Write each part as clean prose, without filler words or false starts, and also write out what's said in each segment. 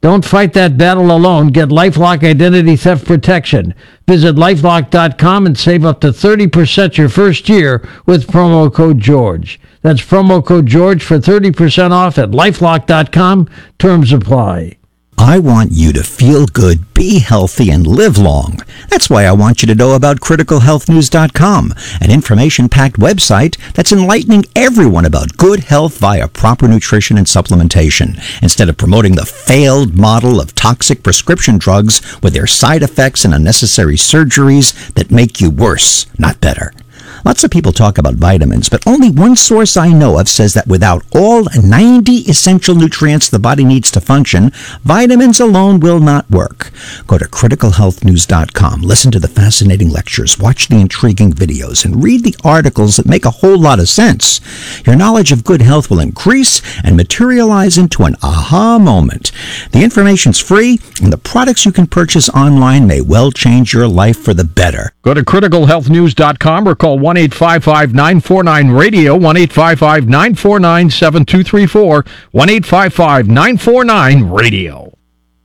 Don't fight that battle alone. Get LifeLock Identity Theft Protection. Visit LifeLock.com and save up to 30% your first year with promo code GEORGE. That's promo code GEORGE for 30% off at LifeLock.com. Terms apply. I want you to feel good, be healthy, and live long. That's why I want you to know about CriticalHealthNews.com, an information-packed website that's enlightening everyone about good health via proper nutrition and supplementation, instead of promoting the failed model of toxic prescription drugs with their side effects and unnecessary surgeries that make you worse, not better. Lots of people talk about vitamins, but only one source I know of says that without all 90 essential nutrients the body needs to function, vitamins alone will not work. Go to CriticalHealthNews.com, listen to the fascinating lectures, watch the intriguing videos, and read the articles that make a whole lot of sense. Your knowledge of good health will increase and materialize into an aha moment. The information's free, and the products you can purchase online may well change your life for the better. Go to CriticalHealthNews.com or call 1-855-949-RADIO, 1-855-949-7234, 1-855-949-RADIO.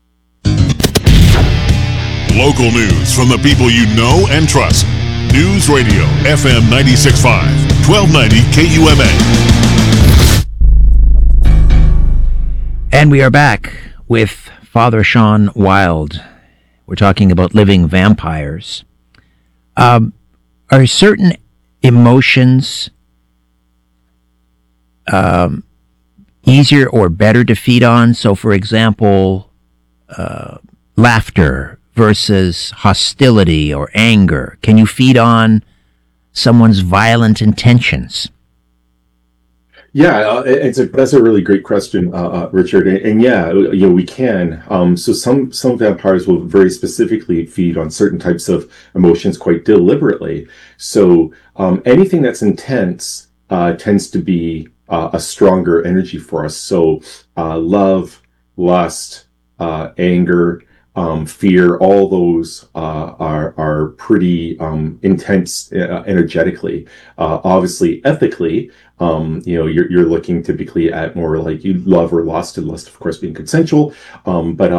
Local news from the people you know and trust. News Radio, FM 96.5, 1290 KUMA. And we are back with Father Sean Wild. We're talking about living vampires. Are certain emotions easier or better to feed on? So, for example, laughter versus hostility or anger. Can you feed on someone's violent intentions? Yeah, that's a really great question, Richard. And yeah, we can. So some vampires will very specifically feed on certain types of emotions quite deliberately. So anything that's intense tends to be a stronger energy for us. So love, lust, anger, fear, all those are pretty intense energetically. Obviously, ethically, you're looking typically at more like you love or lust, and lust, of course, being consensual. But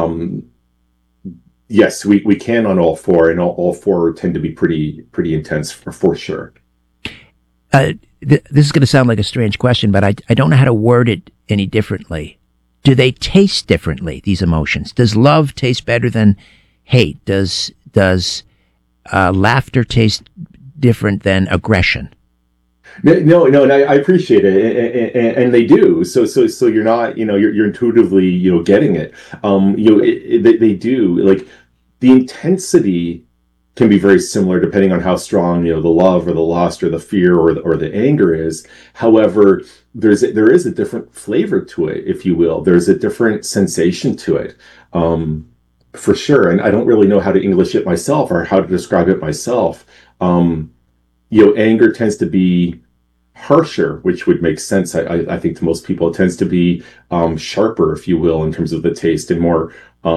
yes, we can on all four, and all four tend to be pretty intense for sure. This is going to sound like a strange question, but I don't know how to word it any differently. Do they taste differently, these emotions? Does love taste better than hate? Does laughter taste different than aggression? No, and I appreciate it, and they do. So you're not, you're intuitively, getting it. They do. Like the intensity can be very similar depending on how strong, the love or the lust or the fear or the anger is. However, there is a different flavor to it, if you will. There's a different sensation to it, for sure. And I don't really know how to English it myself or how to describe it myself. Anger tends to be harsher, which would make sense. I think to most people, it tends to be sharper, if you will, in terms of the taste, and more.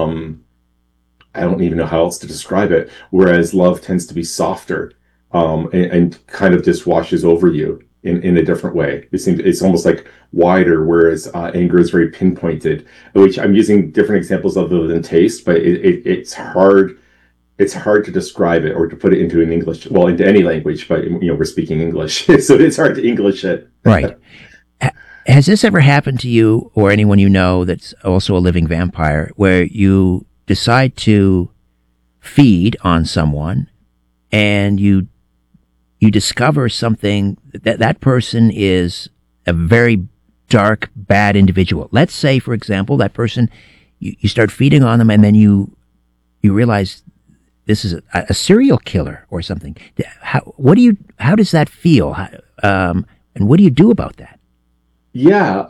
I don't even know how else to describe it. Whereas love tends to be softer, and kind of just washes over you in a different way. It's almost like wider, whereas anger is very pinpointed, which I'm using different examples other than taste, but it's hard. It's hard to describe it or to put it into into any language, but we're speaking English, so it's hard to English it. Right. Has this ever happened to you or anyone you know that's also a living vampire, where you decide to feed on someone and you discover something that person is a very dark, bad individual? Let's say, for example, that person, you start feeding on them and then you realize this is a serial killer or something. How does that feel? And what do you do about that? Yeah.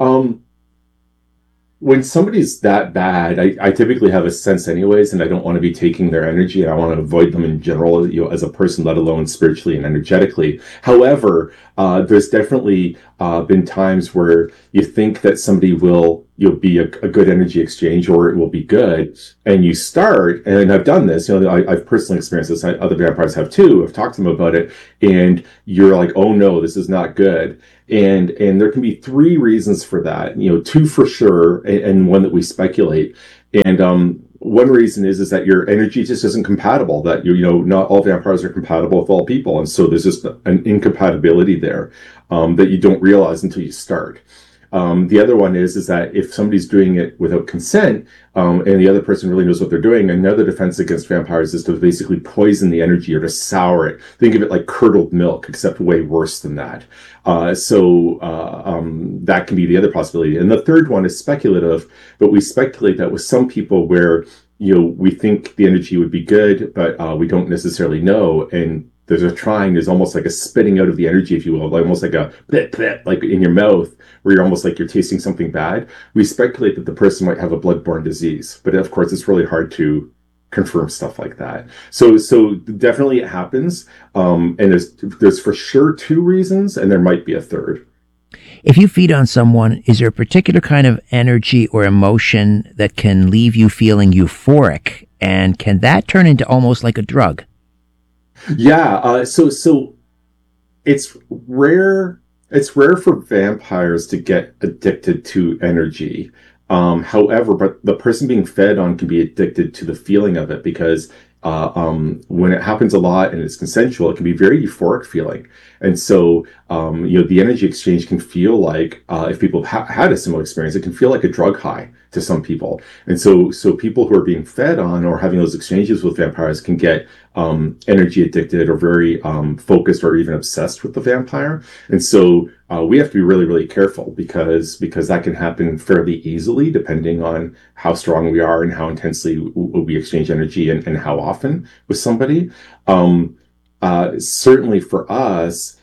When somebody's that bad, I typically have a sense anyways, and I don't want to be taking their energy, and I want to avoid them in general, as a person, let alone spiritually and energetically. However, there's definitely been times where you think that somebody will be a good energy exchange, or it will be good, and you start, and I've done this, I've personally experienced this, other vampires have too, I've talked to them about it, and you're like, oh no, this is not good. And there can be three reasons for that, two for sure, and one that we speculate. And one reason is that your energy just isn't compatible. That not all vampires are compatible with all people, and so there's just an incompatibility there that you don't realize until you start. The other one is that if somebody's doing it without consent, and the other person really knows what they're doing, another defense against vampires is to basically poison the energy or to sour it. Think of it like curdled milk, except way worse than that. So that can be the other possibility. And the third one is speculative, but we speculate that with some people where, we think the energy would be good, but we don't necessarily know. And there's almost like a spitting out of the energy, if you will, like almost like a blip, like in your mouth, where you're almost like you're tasting something bad. We speculate that the person might have a bloodborne disease, but of course it's really hard to confirm stuff like that. So definitely it happens. And there's for sure two reasons, and there might be a third. If you feed on someone, is there a particular kind of energy or emotion that can leave you feeling euphoric? And can that turn into almost like a drug? Yeah. So it's rare. It's rare for vampires to get addicted to energy. However, but the person being fed on can be addicted to the feeling of it, because when it happens a lot and it's consensual, it can be very euphoric feeling. And so, the energy exchange can feel like, if people have had a similar experience, it can feel like a drug high to some people. And so people who are being fed on or having those exchanges with vampires can get energy addicted or very focused or even obsessed with the vampire. And so we have to be really, really careful because that can happen fairly easily depending on how strong we are and how intensely we exchange energy and how often with somebody. Certainly for us,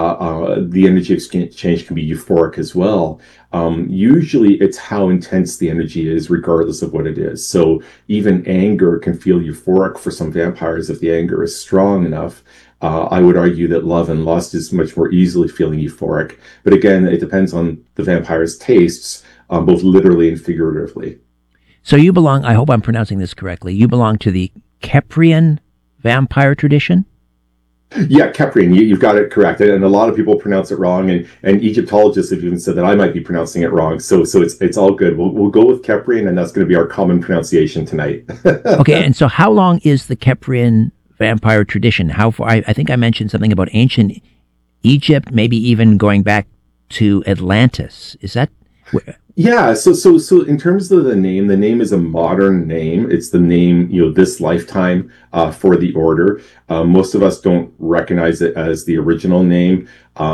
the energy exchange can be euphoric as well. Usually it's how intense the energy is, regardless of what it is. So even anger can feel euphoric for some vampires if the anger is strong enough. I would argue that love and lust is much more easily feeling euphoric. But again, it depends on the vampire's tastes, both literally and figuratively. So you belong, I hope I'm pronouncing this correctly, you belong to the Keprian vampire tradition? Yeah, Keprian, you've got it correct. And a lot of people pronounce it wrong. And Egyptologists have even said that I might be pronouncing it wrong. So it's all good. We'll go with Keprian, and that's going to be our common pronunciation tonight. Okay, and so how long is the Keprian vampire tradition? How far? I think I mentioned something about ancient Egypt, maybe even going back to Atlantis. Is that... Yeah, so in terms of the name is a modern name. It's the name, this lifetime for the order. Most of us don't recognize it as the original name,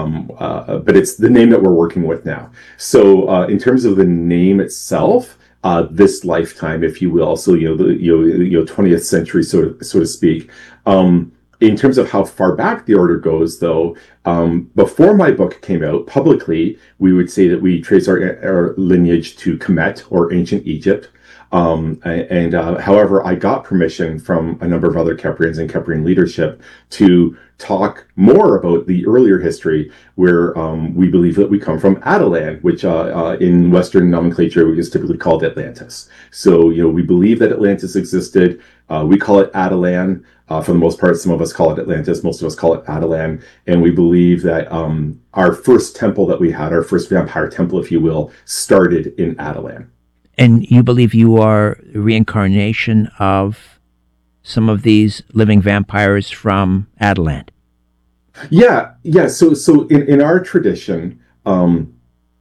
but it's the name that we're working with now. So in terms of the name itself, this lifetime, if you will, so the 20th century, so to speak. In terms of how far back the order goes, though, before my book came out publicly, we would say that we trace our lineage to Kemet, or ancient Egypt. However, I got permission from a number of other Keprians and Keprian leadership to talk more about the earlier history, where we believe that we come from Attilan, which in Western nomenclature is typically called Atlantis. So, we believe that Atlantis existed. We call it Attilan. For the most part, some of us call it Atlantis. Most of us call it Attilan. And we believe that our first temple that we had, our first vampire temple, if you will, started in Attilan. And you believe you are reincarnation of some of these living vampires from Attilan? Yeah. So in our tradition, and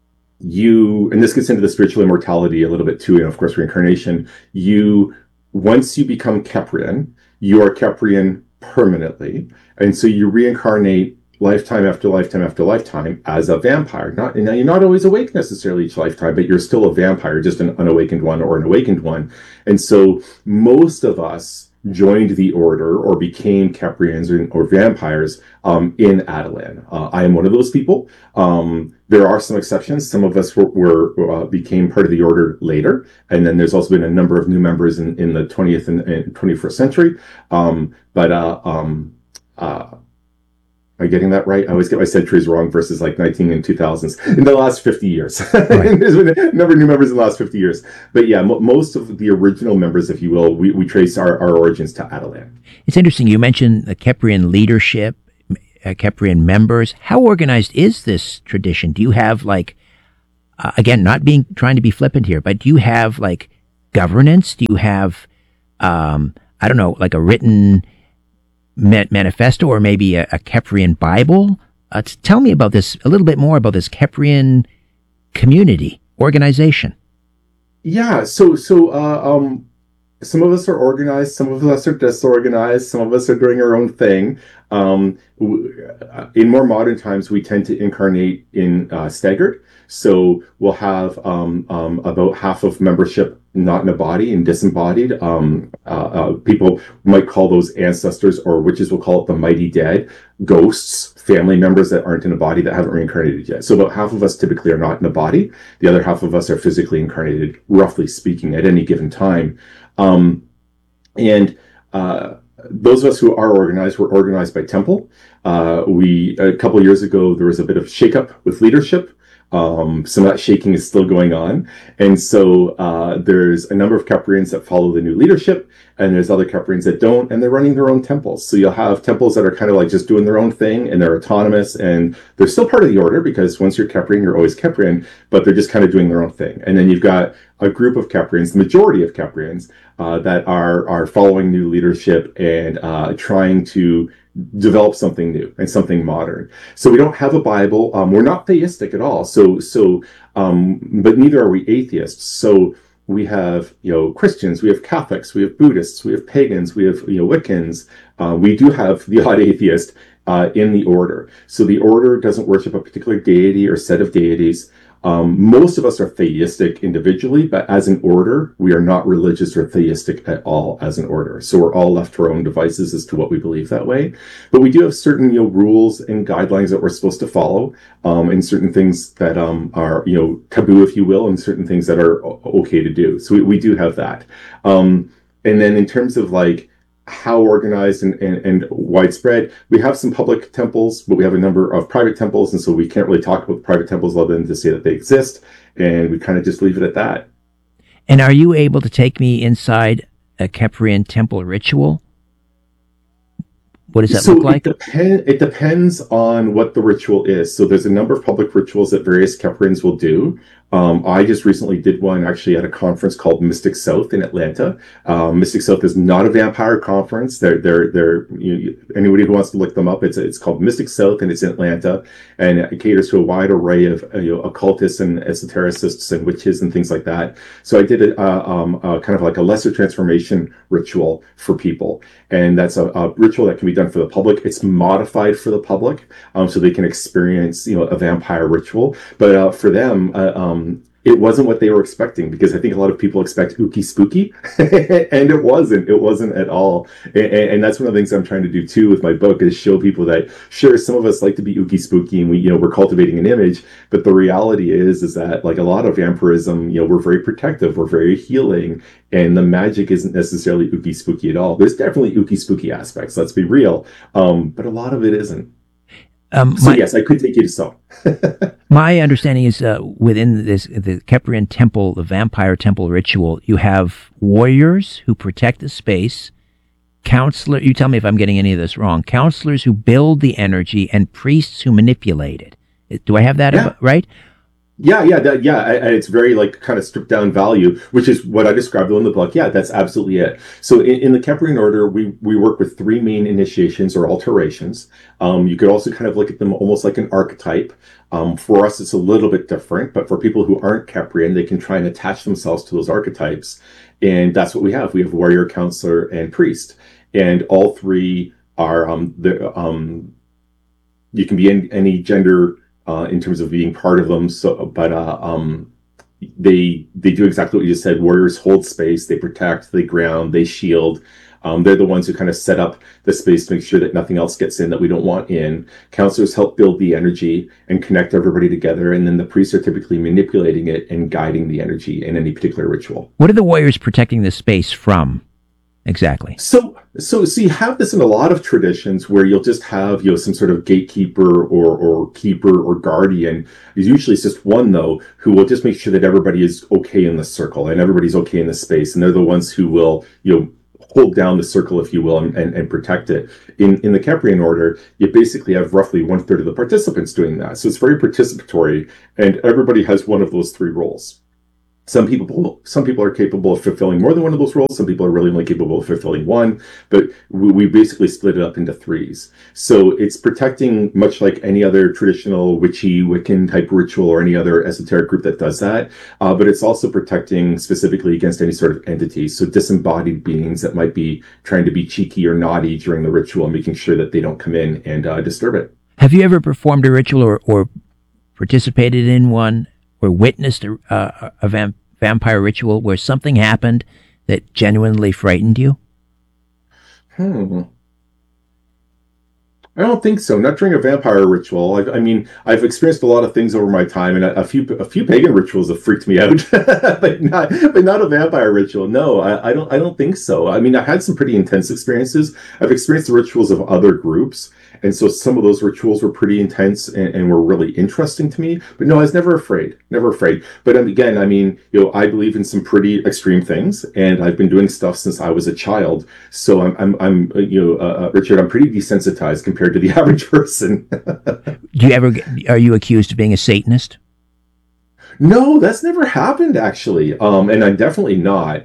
this gets into the spiritual immortality a little bit too, and of course reincarnation, once you become Keprian, you are Keprian permanently. And so you reincarnate lifetime after lifetime after lifetime as a vampire. Now, you're not always awake necessarily each lifetime, but you're still a vampire, just an unawakened one or an awakened one. And so most of us joined the order or became Keprians or vampires in Attilan. I am one of those people. There are some exceptions. Some of us became part of the order later, and then there's also been a number of new members in the 20th and 21st century. Am I getting that right? I always get my centuries wrong versus like 19 and 2000s. In the last 50 years. Right. There's been a number of new members in the last 50 years. But yeah, most of the original members, if you will, we trace our origins to Attilan. It's interesting. You mentioned the Keprian leadership, Keprian members. How organized is this tradition? Do you have again, not trying to be flippant here, but do you have governance? Do you have, I don't know, like a written manifesto or maybe a Keprian Bible? Tell me about this, a little bit more about this Keprian community organization. Yeah. Some of us are organized, some of us are disorganized, some of us are doing our own thing. In more modern times, we tend to incarnate in staggered. So we'll have about half of membership not in a body and disembodied. People might call those ancestors, or witches will call it the mighty dead, ghosts, family members that aren't in a body that haven't reincarnated yet. So about half of us typically are not in a body. The other half of us are physically incarnated, roughly speaking, at any given time. Those of us who are organized, we're organized by temple. A couple of years ago, there was a bit of shakeup with leadership. Some of that shaking is still going on. And so there's a number of Keprians that follow the new leadership, and there's other Keprians that don't, and they're running their own temples. So you'll have temples that are kind of like just doing their own thing, and they're autonomous, and they're still part of the order, because once you're Keprian, you're always Keprian, but they're just kind of doing their own thing. And then you've got a group of Keprians, the majority of Keprians, that are following new leadership and trying to develop something new and something modern. So we don't have a Bible. We're not theistic at all. But neither are we atheists. So we have, Christians, we have Catholics, we have Buddhists, we have pagans, we have, Wiccans. We do have the odd atheist in the order. So the order doesn't worship a particular deity or set of deities. Most of us are theistic individually, but as an order, we are not religious or theistic at all as an order. So we're all left to our own devices as to what we believe that way. But we do have certain, rules and guidelines that we're supposed to follow, and certain things that are, taboo, if you will, and certain things that are okay to do. So we do have that. And then in terms of how organized and widespread, we have some public temples, but we have a number of private temples, and so we can't really talk about private temples other than to say that they exist, and we kind of just leave it at that. And are you able to take me inside a Keprian temple ritual? What does that look like? It depends on what the ritual is. So there's a number of public rituals that various Keprians will do. I just recently did one actually at a conference called Mystic South in Atlanta. Mystic South is not a vampire conference. They're anybody who wants to look them up, it's called Mystic South, and it's in Atlanta, and it caters to a wide array of occultists and esotericists and witches and things like that. So I did a kind of like a lesser transformation ritual for people, and that's a ritual that can be done for the public. It's modified for the public, so they can experience a vampire ritual, but for them, it wasn't what they were expecting, because I think a lot of people expect ooky spooky, and it wasn't at all. And that's one of the things I'm trying to do too with my book, is show people that sure, some of us like to be ooky spooky, and we're cultivating an image, but the reality is that like a lot of vampirism, we're very protective, we're very healing, and the magic isn't necessarily ooky spooky at all. There's definitely ooky spooky aspects, let's be real, but a lot of it isn't. Yes, I could take you to some. My understanding is within the Keprian temple, the vampire temple ritual, you have warriors who protect the space, counselor. You tell me if I'm getting any of this wrong. Counselors who build the energy, and priests who manipulate it. Do I have that right? Yeah. It's very kind of stripped down value, which is what I described in the book. Yeah, that's absolutely it. So in the Keprian order, we work with three main initiations or alterations. You could also kind of look at them almost like an archetype. For us, it's a little bit different, but for people who aren't Keprian, they can try and attach themselves to those archetypes. And that's what we have. We have warrior, counselor, and priest. And all three are, you can be in any gender, in terms of being part of them. They do exactly what you just said. Warriors hold space, they protect, they ground, they shield. They're the ones who kind of set up the space to make sure that nothing else gets in that we don't want in. Counselors help build the energy and connect everybody together, and then the priests are typically manipulating it and guiding the energy in any particular ritual. What are the warriors protecting the space from? Exactly. So you have this in a lot of traditions where you'll just have, some sort of gatekeeper or keeper or guardian. Usually it's just one, though, who will just make sure that everybody is okay in the circle and everybody's okay in the space. And they're the ones who will, hold down the circle, if you will, and protect it. In the Keprian order, you basically have roughly 1/3 of the participants doing that. So it's very participatory, and everybody has one of those three roles. Some people are capable of fulfilling more than one of those roles. Some people are really only capable of fulfilling one, but we basically split it up into threes. So it's protecting, much like any other traditional witchy, Wiccan type ritual or any other esoteric group that does that. But it's also protecting specifically against any sort of entity. So disembodied beings that might be trying to be cheeky or naughty during the ritual, and making sure that they don't come in and disturb it. Have you ever performed a ritual or participated in one or witnessed a vampire ritual where something happened that genuinely frightened you? I don't think so. Not during a vampire ritual. I've experienced a lot of things over my time, and a few pagan rituals have freaked me out, but not a vampire ritual. No, I don't think so. I mean, I've had some pretty intense experiences. I've experienced the rituals of other groups, and so some of those rituals were pretty intense and were really interesting to me. But no, I was never afraid. But again, I believe in some pretty extreme things, and I've been doing stuff since I was a child. So Richard, I'm pretty desensitized compared to the average person. Are you accused of being a Satanist? No, that's never happened, actually. And I'm definitely not.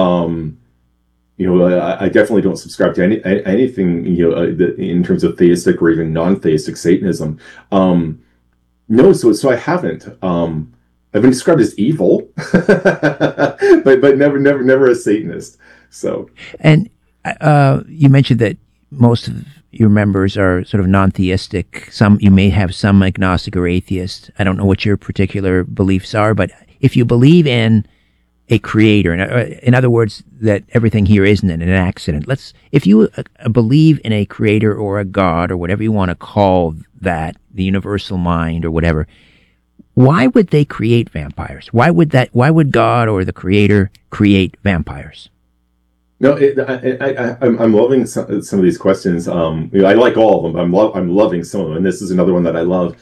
I definitely don't subscribe to anything, in terms of theistic or even non-theistic Satanism. No, so I haven't. I've been described as evil, but never a Satanist. So. And you mentioned that most of your members are sort of non-theistic. You may have some agnostic or atheist. I don't know what your particular beliefs are, but if you believe in a creator, in other words, that everything here isn't an accident. If you believe in a creator or a god or whatever you want to call that, the universal mind or whatever, why would they create vampires? Why would God or the creator create vampires? No, I'm loving some of these questions. I like all of them. I'm loving some of them, and this is another one that I love.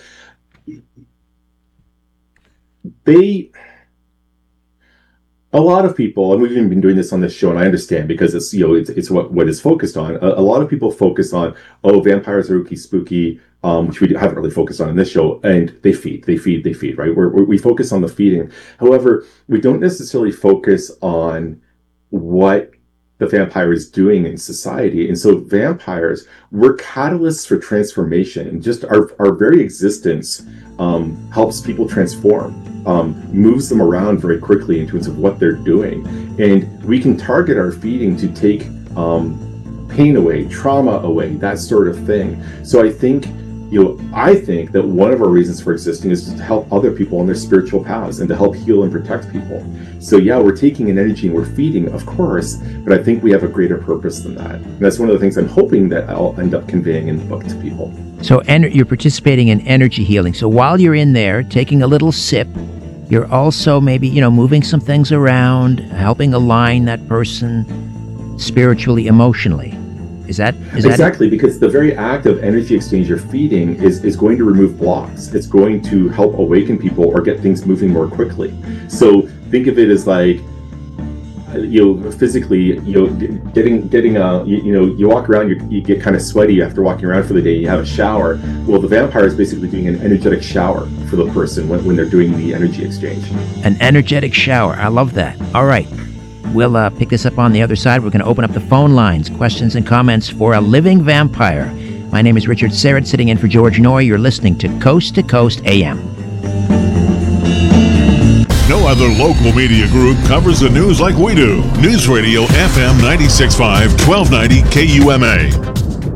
A lot of people, and we've even been doing this on this show, and I understand because it's what is focused on. A lot of people focus on, vampires are ooky spooky, which we haven't really focused on in this show, and they feed, right? We focus on the feeding. However, we don't necessarily focus on what the vampire is doing in society. And so vampires were catalysts for transformation, and just our very existence helps people transform, moves them around very quickly in terms of what they're doing. And we can target our feeding to take pain away, trauma away, that sort of thing. So I think that one of our reasons for existing is to help other people on their spiritual paths and to help heal and protect people. So yeah, we're taking an energy and we're feeding, of course, but I think we have a greater purpose than that. And that's one of the things I'm hoping that I'll end up conveying in the book to people. So you're participating in energy healing. So while you're in there taking a little sip, you're also maybe, moving some things around, helping align that person spiritually, emotionally. Is that exactly? Because the very act of energy exchange or feeding is going to remove blocks. It's going to help awaken people or get things moving more quickly. So think of it as like, physically, getting you walk around, you get kind of sweaty after walking around for the day. You have a shower. Well, the vampire is basically doing an energetic shower for the person when they're doing the energy exchange. An energetic shower. I love that. All right. We'll pick this up on the other side. We're going to open up the phone lines, questions and comments for a living vampire. My name is Richard Syrett, sitting in for George Noory. You're listening to Coast AM. No other local media group covers the news like we do. News Radio FM 96.5, 1290 KUMA.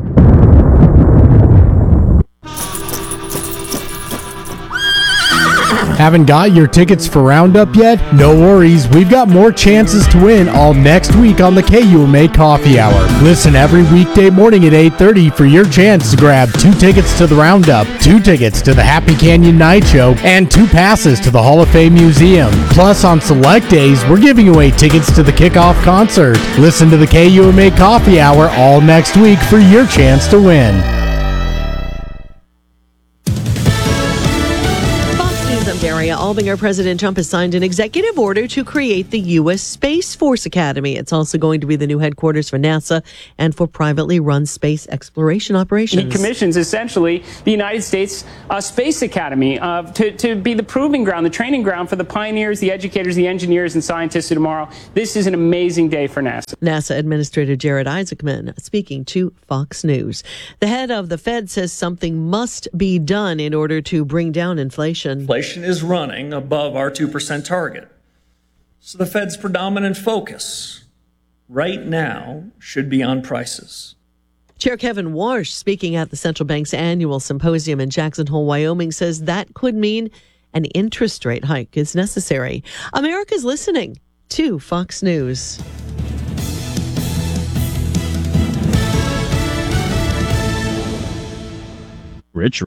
Haven't got your tickets for Roundup yet? No worries, we've got more chances to win all next week on the KUMA Coffee Hour. Listen every weekday morning at 8:30 for your chance to grab 2 tickets to the Roundup, 2 tickets to the Happy Canyon Night Show, and 2 passes to the Hall of Fame Museum. Plus, on select days, we're giving away tickets to the kickoff concert. Listen to the KUMA Coffee Hour all next week for your chance to win. I'm Daria Albinger. President Trump has signed an executive order to create the U.S. Space Force Academy. It's also going to be the new headquarters for NASA and for privately run space exploration operations. He commissions essentially the United States Space Academy to be the proving ground, the training ground for the pioneers, the educators, the engineers, and scientists of tomorrow. This is an amazing day for NASA. NASA Administrator Jared Isaacman speaking to Fox News. The head of the Fed says something must be done in order to bring down inflation. Inflation is running above our 2% target. So the Fed's predominant focus right now should be on prices. Chair Kevin Warsh, speaking at the central bank's annual symposium in Jackson Hole, Wyoming, says that could mean an interest rate hike is necessary. America's listening to Fox News. Rich.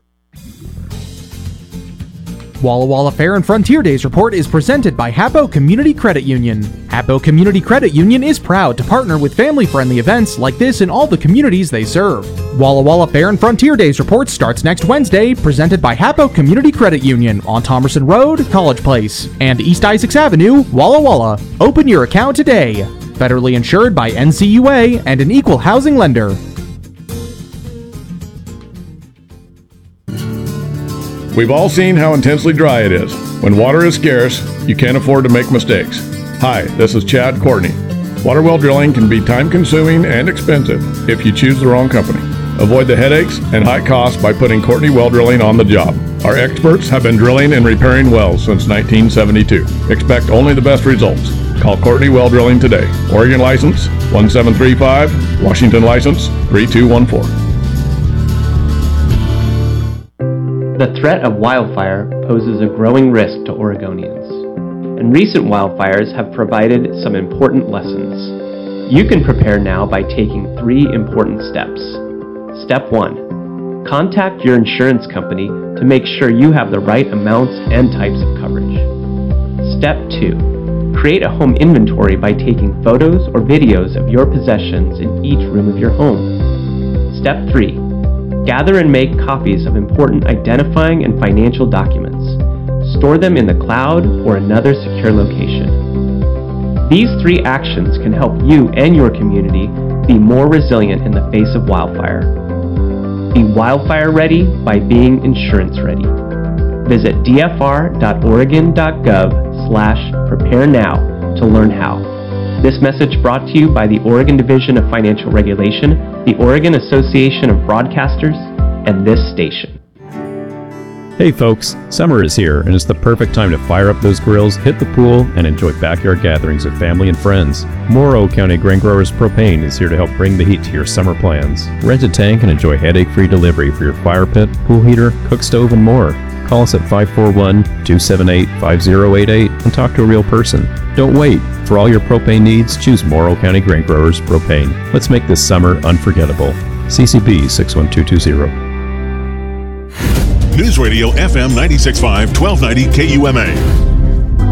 Walla Walla Fair and Frontier Days report is presented by Hapo Community Credit Union. Hapo Community Credit Union is proud to partner with family-friendly events like this in all the communities they serve. Walla Walla Fair and Frontier Days report starts next Wednesday, presented by Hapo Community Credit Union on Thomerson Road, College Place, and East Isaacs Avenue, Walla Walla. Open your account today. Federally insured by NCUA and an equal housing lender. We've all seen how intensely dry it is. When water is scarce, you can't afford to make mistakes. Hi, this is Chad Courtney. Water well drilling can be time-consuming and expensive if you choose the wrong company. Avoid the headaches and high costs by putting Courtney Well Drilling on the job. Our experts have been drilling and repairing wells since 1972. Expect only the best results. Call Courtney Well Drilling today. Oregon license 1735, Washington license 3214. The threat of wildfire poses a growing risk to Oregonians, and recent wildfires have provided some important lessons. You can prepare now by taking 3 important steps. Step 1. Contact your insurance company to make sure you have the right amounts and types of coverage. Step 2. Create a home inventory by taking photos or videos of your possessions in each room of your home. Step 3. Gather and make copies of important identifying and financial documents. Store them in the cloud or another secure location. These 3 actions can help you and your community be more resilient in the face of wildfire. Be wildfire ready by being insurance ready. Visit dfr.oregon.gov/prepare now to learn how. This message brought to you by the Oregon Division of Financial Regulation, the Oregon Association of Broadcasters, and this station. Hey folks, summer is here and it's the perfect time to fire up those grills, hit the pool, and enjoy backyard gatherings with family and friends. Morrow County Grain Growers Propane is here to help bring the heat to your summer plans. Rent a tank and enjoy headache-free delivery for your fire pit, pool heater, cook stove, and more. Call us at 541-278-5088 and talk to a real person. Don't wait. For all your propane needs, choose Morrow County Grain Growers Propane. Let's make this summer unforgettable. CCB 61220. News Radio FM 96.5, 1290 KUMA.